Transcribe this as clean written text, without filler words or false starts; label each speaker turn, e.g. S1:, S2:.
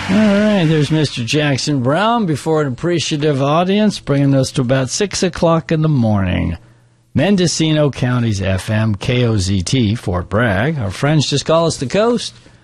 S1: All right, there's Mr. Jackson Brown before an appreciative audience, bringing us to about 6 o'clock in the morning. Mendocino County's FM, KOZT, Fort Bragg. Our friends just call us the Coast.